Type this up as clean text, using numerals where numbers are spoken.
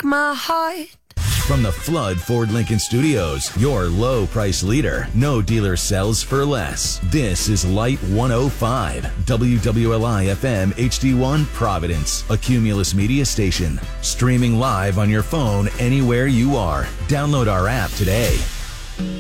my heart. From the Flood Ford Lincoln Studios, your low price leader. No dealer sells for less. This is Light 105, WWLI FM HD1 Providence, a Cumulus media station. Streaming live on your phone anywhere you are. Download our app today.